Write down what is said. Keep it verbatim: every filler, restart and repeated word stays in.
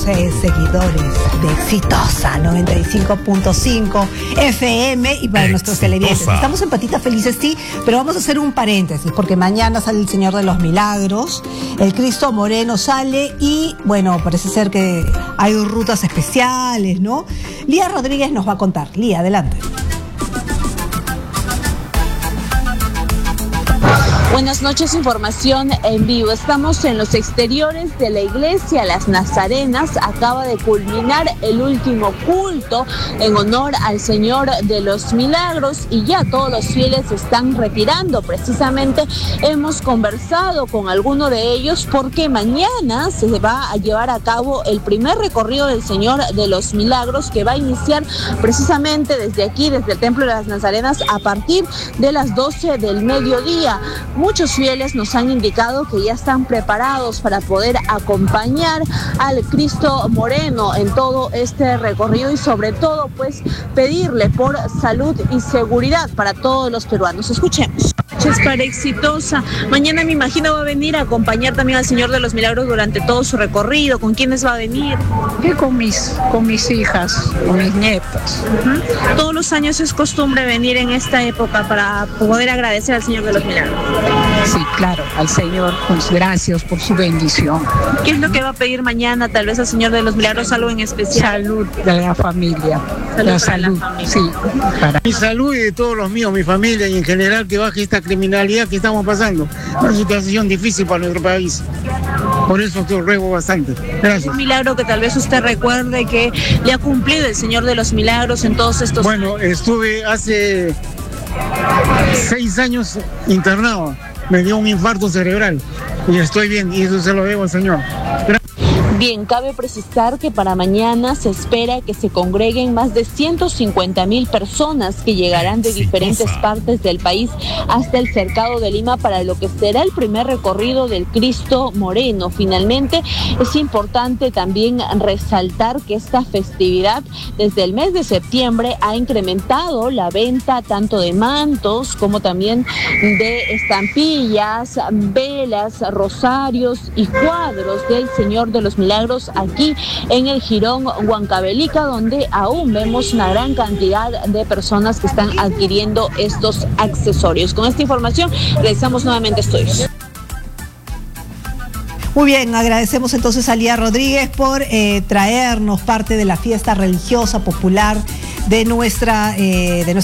queridos eh, seguidores de Exitosa noventa y cinco punto cinco F M y para Exitosa. Nuestros televidentes. Estamos en Patitas Felices, sí, pero vamos a hacer un paréntesis porque mañana sale el Señor de los Milagros, el Cristo Moreno sale y, bueno, parece ser que hay rutas especiales, ¿no? Lía Rodríguez nos va a contar. Lía, adelante. Buenas noches, información en vivo. Estamos en los exteriores de la iglesia Las Nazarenas. Acaba de culminar el último culto en honor al Señor de los Milagros y ya todos los fieles se están retirando. Precisamente hemos conversado con alguno de ellos porque mañana se va a llevar a cabo el primer recorrido del Señor de los Milagros, que va a iniciar precisamente desde aquí, desde el Templo de las Nazarenas, a partir de las doce del mediodía. Muchos fieles nos han indicado que ya están preparados para poder acompañar al Cristo Moreno en todo este recorrido y sobre todo pues pedirle por salud y seguridad para todos los peruanos. Escuchemos. Es para Exitosa. Mañana me imagino va a venir a acompañar también al Señor de los Milagros durante todo su recorrido. ¿Con quiénes va a venir? Y con mis, con mis hijas, con mis nietas. Uh-huh. Todos los años es costumbre venir en esta época para poder agradecer al Señor de los Milagros. Sí, claro, al Señor, pues gracias por su bendición. ¿Qué es lo que va a pedir mañana tal vez al Señor de los Milagros, algo en especial? Salud de la familia. Salud la para salud, la familia. Sí. Para... Mi salud y de todos los míos, mi familia y en general que baje esta criminalidad que estamos pasando. Una situación difícil para nuestro país. Por eso te ruego bastante. Gracias. Un milagro que tal vez usted recuerde que le ha cumplido el Señor de los Milagros en todos estos bueno, años. Bueno, estuve hace seis años internado. Me dio un infarto cerebral y estoy bien y eso se lo debo al Señor. Gracias. Bien, cabe precisar que para mañana se espera que se congreguen más de ciento cincuenta mil personas que llegarán de diferentes partes del país hasta el Cercado de Lima para lo que será el primer recorrido del Cristo Moreno. Finalmente, es importante también resaltar que esta festividad desde el mes de septiembre ha incrementado la venta tanto de mantos como también de estampillas, velas, rosarios y cuadros del Señor de los Milagros aquí en el Jirón Huancavelica, donde aún vemos una gran cantidad de personas que están adquiriendo estos accesorios. Con esta información regresamos nuevamente a estudios. Muy bien, agradecemos entonces a Lía Rodríguez por eh, traernos parte de la fiesta religiosa popular de nuestra, eh, de nuestra